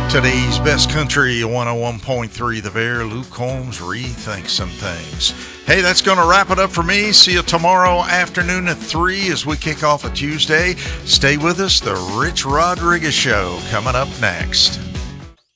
Today's best country, 101.3 The Bear. Luke Combs rethinks some things. Hey, that's going to wrap it up for me. See you tomorrow afternoon at 3 as we kick off a Tuesday. Stay with us. The Rich Rodriguez Show coming up next.